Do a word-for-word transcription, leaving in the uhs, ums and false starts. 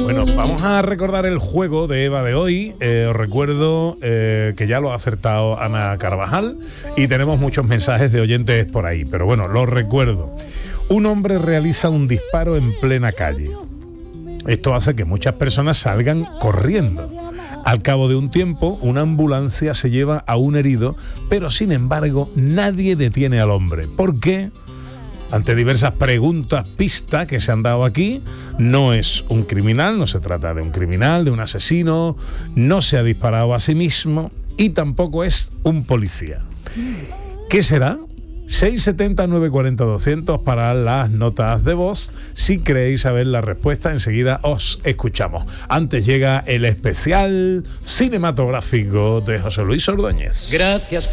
Bueno, vamos a recordar el juego de Eva de hoy. Eh, os recuerdo eh, que ya lo ha acertado Ana Carvajal y tenemos muchos mensajes de oyentes por ahí. Pero bueno, lo recuerdo. Un hombre realiza un disparo en plena calle. Esto hace que muchas personas salgan corriendo. Al cabo de un tiempo, una ambulancia se lleva a un herido, pero sin embargo, nadie detiene al hombre. ¿Por qué? Ante diversas preguntas, pistas que se han dado aquí, no es un criminal, no se trata de un criminal, de un asesino, no se ha disparado a sí mismo y tampoco es un policía. ¿Qué será? seis setenta, nueve cuarenta, doscientos para las notas de voz. Si queréis saber la respuesta, enseguida os escuchamos. Antes llega el especial cinematográfico de José Luis Ordóñez. Gracias.